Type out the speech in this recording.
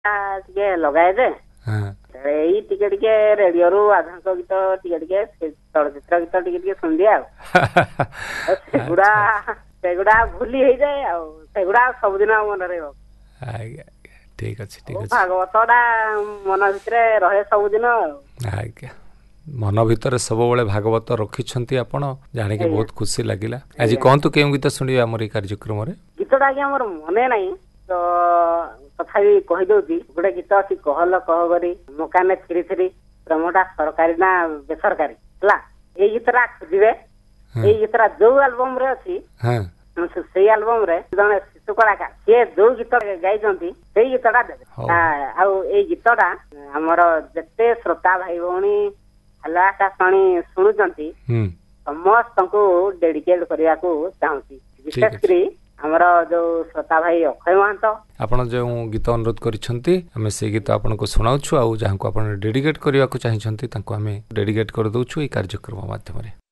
ଟିକେ ଲଗାଏ ଯେ ହଁ ଏଇ ଟିକେ ଟିକେ ରେଡିଓରୁ ଆଧୁନିକ ଗୀତ ଟିକେ ଟିକେ ଚଳଚିତ୍ର ଗୀତ ଟିକେ ଟିକେ ଶୁଣିଦିଏ ଆଉ ସେଗୁଡା ସେଗୁଡା ଭୁଲି ହେଇଯାଏ ଆଉ ସେଗୁଡା ସବୁଦିନ ମନେ ରହିବ। ଆଜ୍ଞା ଆଜ୍ଞା ଠିକ ଅଛି ଠିକ ଅଛି। ଭାଗବତ ଟା ମନ ଭିତରେ ରହେ ସବୁଦିନ ଆଉ। ଆଜ୍ଞା ମନ ଭିତରେ ସବୁବେଳେ ଭାଗବତ ରଖିଛନ୍ତି ଆପଣ ଜାଣିକି ଆଜ୍ଞା ବହୁତ ଖୁସି ଲାଗିଲା। ଆଜି ଆଜ୍ଞା କହନ୍ତୁ କେଉଁ ଗୀତ ଶୁଣିବେ ଆମର ଏଇ କାର୍ଯ୍ୟକ୍ରମରେ? ଗୀତଟା ଆଜ୍ଞା ମୋର ମନେ ନାହିଁ ତ ତଥାପି କହିଦଉଛି। ଗୋଟେ ଗୀତ ଅଛି କହଲ କହ କରି ମୋ କାନେ ଥିରି ଥିରି ପ୍ରେମଟା ସରକାରୀ ନା ବେସରକାରୀ ହେଲା। ଏଇ ଗୀତଟା ଖୋଜିବେ। ଏଇ ଗୀତଟା ଯୋଉ ଆଲବମ ରେ ଅଛି ହଁ ସେଇ ଆଲବମ ରେ ଜଣେ ଶିଶୁ କଳାକାର ସିଏ ଯୋଉ ଗୀତ ଗାଇଛନ୍ତି ସେଇ ଗୀତଟା ଦେବେ। ହଉ ଆଉ ଏଇ ଗୀତଟା ଆମର ଯେତେ ଶ୍ରୋତା ଭାଇ ଭଉଣୀ ହେଲା ଆକାଶବାଣୀ ଶୁଣୁଛନ୍ତି ହୁଁ ସମସ୍ତଙ୍କୁ ଡେଡିକେଟ କରିବାକୁ ଚାହୁଁଛି। ଠିକ ବିଶେଷ ଅଛି। କରି ଆମର ଯୋଉ ଶ୍ରୋତା ଭାଇ ଅକ୍ଷୟ ମହାନ୍ତ ଆପଣ ଯେଉଁ ଗୀତ ଅନୁରୋଧ କରିଛନ୍ତି ଆମେ ସେଇ ଗୀତ ଆପଣଙ୍କୁ ଶୁଣାଉଛୁ ଆଉ ଯାହାକୁ ଆପଣ ଡେଡିକେଟ୍ କରିବାକୁ ଚାହିଁଛନ୍ତି ତାଙ୍କୁ ଆମେ ଡେଡିକେଟ୍ କରିଦେଉଛୁ ଏଇ କାର୍ଯ୍ୟକ୍ରମ ମାଧ୍ୟମରେ।